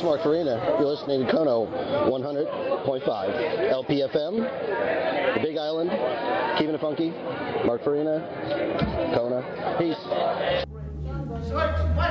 is Mark Farina. You're listening to Kono 100.5 LPFM, the Big Island, keeping it funky. Mark Farina, Kona. Peace.